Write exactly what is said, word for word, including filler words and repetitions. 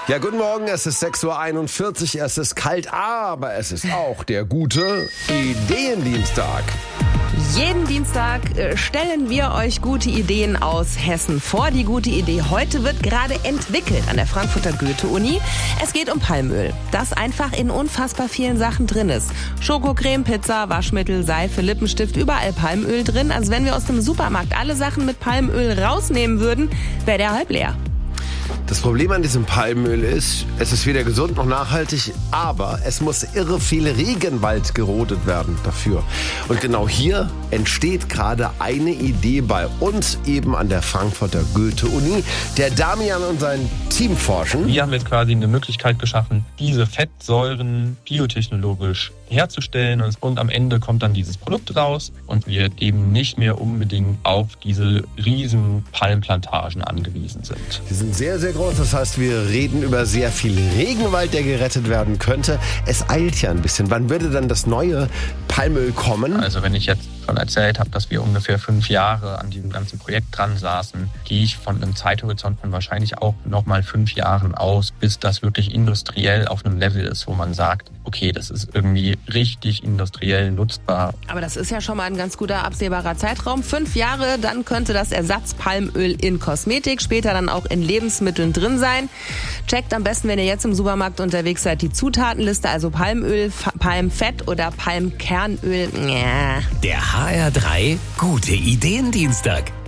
Ja, guten Morgen, es ist sechs Uhr einundvierzig, es ist kalt, aber es ist auch der gute Ideendienstag. Jeden Dienstag äh, stellen wir euch gute Ideen aus Hessen vor. Die gute Idee heute wird gerade entwickelt an der Frankfurter Goethe-Uni. Es geht um Palmöl, das einfach in unfassbar vielen Sachen drin ist. Schokocreme, Pizza, Waschmittel, Seife, Lippenstift, überall Palmöl drin. Also wenn wir aus dem Supermarkt alle Sachen mit Palmöl rausnehmen würden, wäre der halb leer. Das Problem an diesem Palmöl ist, es ist weder gesund noch nachhaltig, aber es muss irre viel Regenwald gerodet werden dafür. Und genau hier entsteht gerade eine Idee bei uns eben an der Frankfurter Goethe-Uni. Der Damian und sein Team forschen. Wir haben jetzt quasi eine Möglichkeit geschaffen, diese Fettsäuren biotechnologisch herzustellen und, und am Ende kommt dann dieses Produkt raus und wir eben nicht mehr unbedingt auf diese riesen Palmplantagen angewiesen sind. Die sind sehr, sehr groß. Das heißt, wir reden über sehr viel Regenwald, der gerettet werden könnte. Es eilt ja ein bisschen. Wann würde dann das neue Palmöl kommen? Also wenn ich jetzt schon erzählt habe, dass wir ungefähr fünf Jahre an diesem ganzen Projekt dran saßen, gehe ich von einem Zeithorizont von wahrscheinlich auch nochmal fünf Jahren aus, bis das wirklich industriell auf einem Level ist, wo man sagt, okay, das ist irgendwie richtig industriell nutzbar. Aber das ist ja schon mal ein ganz guter absehbarer Zeitraum. Fünf Jahre, dann könnte das Ersatzpalmöl in Kosmetik, später dann auch in Lebensmitteln drin sein. Checkt am besten, wenn ihr jetzt im Supermarkt unterwegs seid, die Zutatenliste, also Palmöl, Palmfett oder Palmkernöl. Ja. Der H R drei Gute Ideendienstag.